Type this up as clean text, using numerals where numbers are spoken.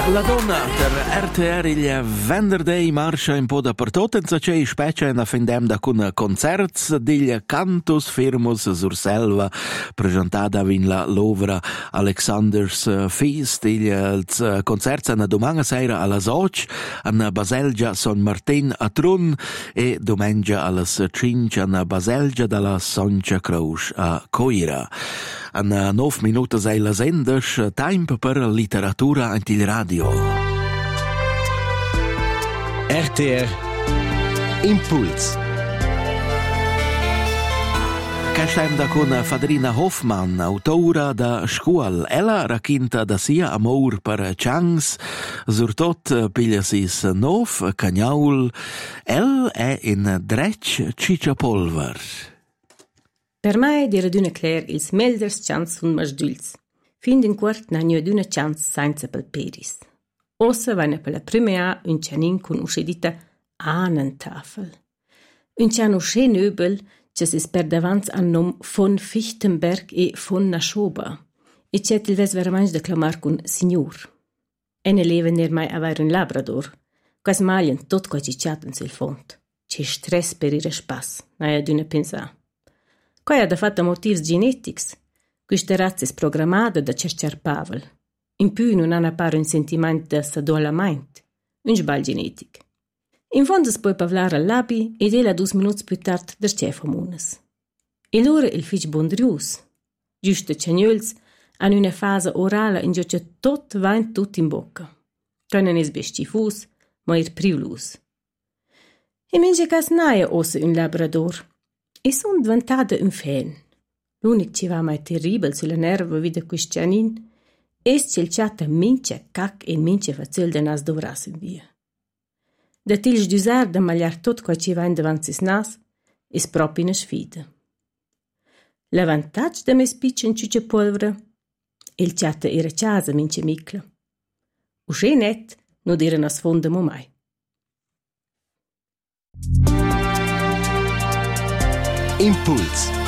La donna per RTR il venerdì marcia in po' dappertutto, c'è specie in affindem con concerts degli Cantus Firmus sur Selva, presentata in la Lovra Alexander's Feast, il concerts una domani sera alla Soch, a Baselgia San Martin a Trun e domenica alla 5 a Baselgia dalla Soncia Croce a Coira. En 9 minuti sei la sendes, tempo per literatura in il radio. RTR Impuls. Castem con Fadrina Hoffmann, autora da scuola. Ella racconta da sia amor per Changs, surtot pigliasis nov, cagnaul. El è in drecc cicciapolver. Per me era d'una clair ils melders chans sun masdüls. Fin d'un quart n'agno d'una chans senza palperis. Ossa venne per la prima un cianin con uscedita Ahnentafel. Un cian usce nöbel, che si per davanti a nom von Fichtenberg e von Naschoba. E c'et il ves veramente da clamar con signor. Ene leven er mai aver un labrador. Quas malien tot qua cicciaten sul font. C'è stress per ire spas, naia d'una pensa. Qua ha da fatta motivs genetics. Questa razza è programmata da cercar Pavel. In più non hanno appare un sentimento da sadolamento, un sbal genetic. In fondo si può parlare all'abi ed ella 2 minuti più tardi der cefamunes. E loro il figlio bondrius. Giusto cagnols hanno una fase orale in cui tot va in tutto in bocca. Können es bestifus, ma ir privlus. E mince cas naia ossa un labrador. E sono diventata un fan. L'unico che va mai terribile sulla nerva vide questo cianin è che il chatta mince cac e mince facil da nas dovras in via. Da tils d'usar da magliar tot qua ci va in davanti sis nas è proprio una sfida. L'avantaggio da me spiccia in ciuccia polvere il chatta era casa mince micla. Usce net non era nasfondemo mai. Impuls.